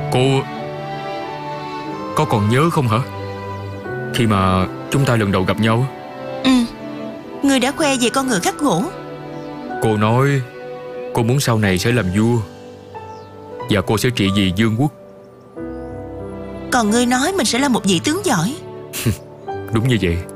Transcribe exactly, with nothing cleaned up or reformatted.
Cô có còn nhớ không hả? Khi mà chúng ta lần đầu gặp nhau, Ừ. Ngươi đã khoe về con ngựa khắc gỗ. cô nói cô muốn sau này sẽ làm vua, và cô sẽ trị vì Dương quốc. Còn ngươi nói mình sẽ là một vị tướng giỏi. Đúng như vậy.